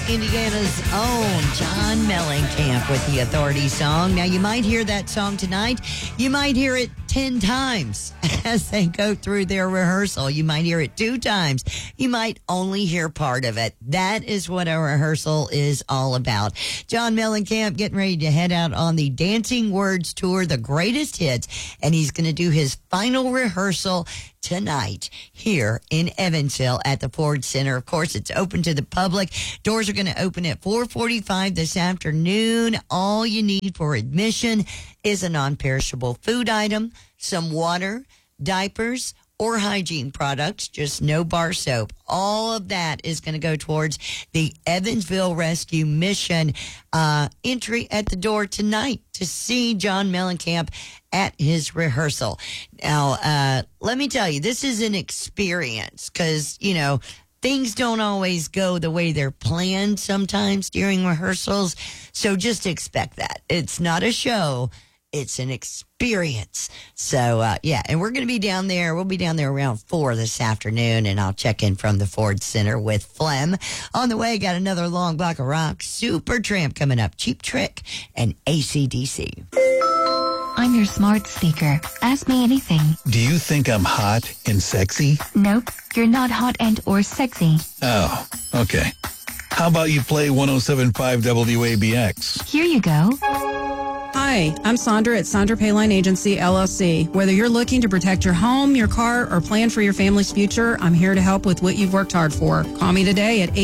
Indiana's own John Mellencamp with the Authority song. Now, you might hear that song tonight. You might hear it 10 times as they go through their rehearsal. You might hear it 2 times. You might only hear part of it. That is what a rehearsal is all about. John Mellencamp getting ready to head out on the Dancing Words Tour, the greatest hits, and he's going to do his final rehearsal tonight here in Evansville at the Ford Center. Of course, it's open to the public. Doors are going to open at 4:45 this afternoon. All you need for admission is a non-perishable food item, some water, diapers, or hygiene products, just no bar soap. All of that is going to go towards the Evansville Rescue Mission. Entry at the door tonight to see John Mellencamp at his rehearsal. Now, let me tell you, this is an experience because, you know, things don't always go the way they're planned sometimes during rehearsals. So just expect that. It's not a show. It's an experience. So, yeah, and we're going to be down there. We'll be down there around 4 this afternoon, and I'll check in from the Ford Center with Flem. On the way, got another long block of rock, Supertramp coming up, Cheap Trick, and AC/DC. I'm your smart speaker. Ask me anything. Do you think I'm hot and sexy? Nope, you're not hot and or sexy. Oh, okay. How about you play 107.5 WABX? Here you go. Hi, I'm Sandra at Sandra Payline Agency, LLC. Whether you're looking to protect your home, your car, or plan for your family's future, I'm here to help with what you've worked hard for. Call me today at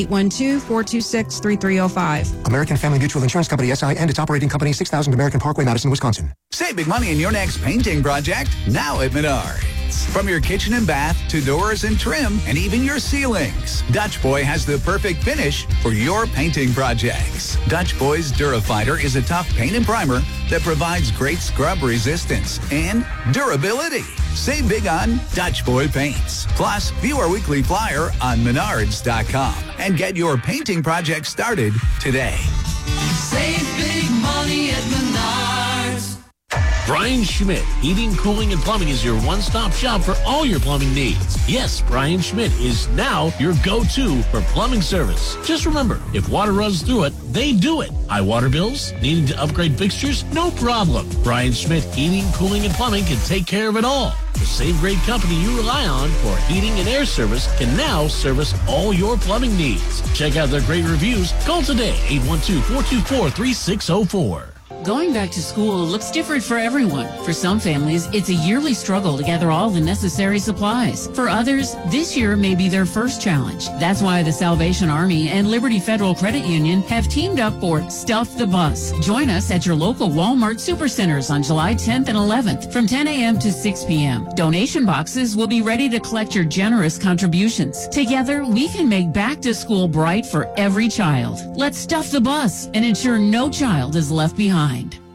812-426-3305. American Family Mutual Insurance Company, SI, and its operating company, 6000 American Parkway, Madison, Wisconsin. Save big money in your next painting project now at Menards. From your kitchen and bath to doors and trim and even your ceilings, Dutch Boy has the perfect finish for your painting projects. Dutch Boy's Durafighter is a tough paint and primer that provides great scrub resistance and durability. Save big on Dutch Boy paints. Plus, view our weekly flyer on Menards.com and get your painting project started today. Save big money at Menards. Brian Schmidt, Heating, Cooling, and Plumbing is your one-stop shop for all your plumbing needs. Yes, Brian Schmidt is now your go-to for plumbing service. Just remember, if water runs through it, they do it. High water bills? Needing to upgrade fixtures? No problem. Brian Schmidt, Heating, Cooling, and Plumbing can take care of it all. The same great company you rely on for heating and air service can now service all your plumbing needs. Check out their great reviews. Call today, 812-424-3604. Going back to school looks different for everyone. For some families, it's a yearly struggle to gather all the necessary supplies. For others, this year may be their first challenge. That's why the Salvation Army and Liberty Federal Credit Union have teamed up for Stuff the Bus. Join us at your local Walmart Supercenters on July 10th and 11th from 10 a.m. to 6 p.m. Donation boxes will be ready to collect your generous contributions. Together, we can make back to school bright for every child. Let's stuff the bus and ensure no child is left behind.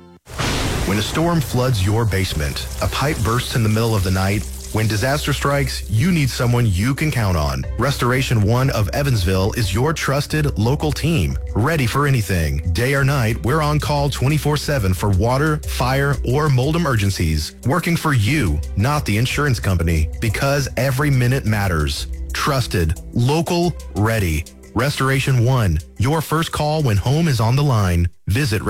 When a storm floods your basement, a pipe bursts in the middle of the night, when disaster strikes, you need someone you can count on. Restoration One of Evansville is your trusted local team, ready for anything. Day or night, we're on call 24/7 for water, fire, or mold emergencies, working for you, not the insurance company, because every minute matters. Trusted, local, ready. Restoration One, your first call when home is on the line. Visit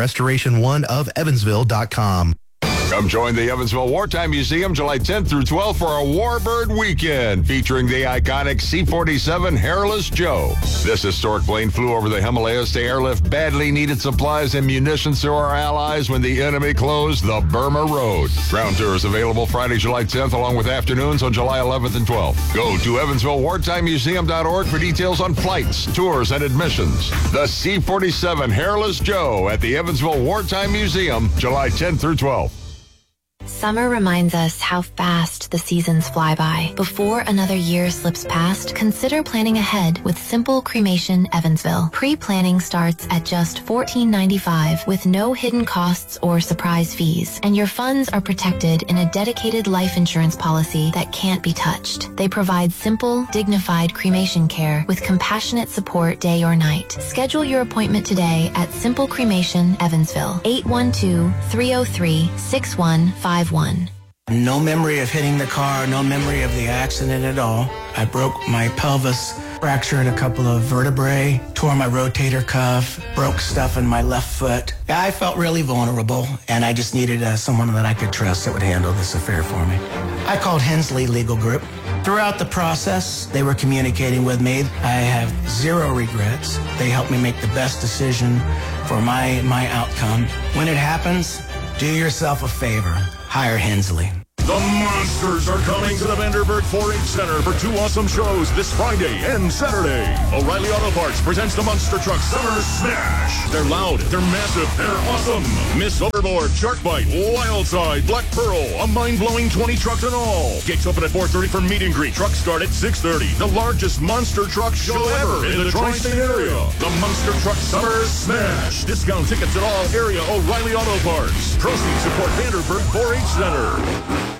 restorationoneofevansville.com. Come join the Evansville Wartime Museum July 10th through 12th for a Warbird Weekend featuring the iconic C-47 Hairless Joe. This historic plane flew over the Himalayas to airlift badly needed supplies and munitions to our allies when the enemy closed the Burma Road. Ground tours available Friday, July 10th, along with afternoons on July 11th and 12th. Go to EvansvilleWartimeMuseum.org for details on flights, tours, and admissions. The C-47 Hairless Joe at the Evansville Wartime Museum, July 10th through 12th. Summer reminds us how fast the seasons fly by. Before another year slips past, consider planning ahead with Simple Cremation Evansville. Pre-planning starts at just $14.95 with no hidden costs or surprise fees, and your funds are protected in a dedicated life insurance policy that can't be touched. They provide simple, dignified cremation care with compassionate support day or night. Schedule your appointment today at Simple Cremation Evansville, 812-303-6151. No memory of hitting the car, no memory of the accident at all. I broke my pelvis, fractured a couple of vertebrae, tore my rotator cuff, broke stuff in my left foot. I felt really vulnerable, and I just needed someone that I could trust that would handle this affair for me. I called Hensley Legal Group. Throughout the process, they were communicating with me. I have zero regrets. They helped me make the best decision for my outcome. When it happens, do yourself a favor. Hire Hensley. The Monsters are coming to the Vanderburg 4-H Center for 2 awesome shows this Friday and Saturday. O'Reilly Auto Parts presents the Monster Truck Summer Smash. They're loud, they're massive, they're awesome. Miss Overboard, Shark Bite, Wildside, Black Pearl, a mind-blowing 20 trucks in all. Gates open at 4:30 for meet and greet. Trucks start at 6:30. The largest monster truck show ever in the Tri-State area. The Monster Truck Summer Smash. Discount tickets at all area O'Reilly Auto Parts. Proceeds support Vanderburg 4-H Center.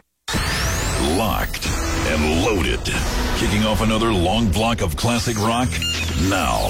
Locked and loaded. Kicking off another long block of classic rock now.